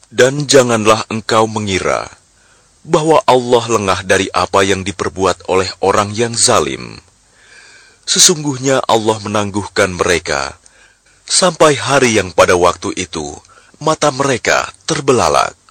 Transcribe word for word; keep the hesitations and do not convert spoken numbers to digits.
Dan janganlah engkau mengira bahwa Allah lengah dari apa yang diperbuat oleh orang yang zalim. Sesungguhnya Allah menangguhkan mereka sampai hari yang pada waktu itu mata mereka terbelalak.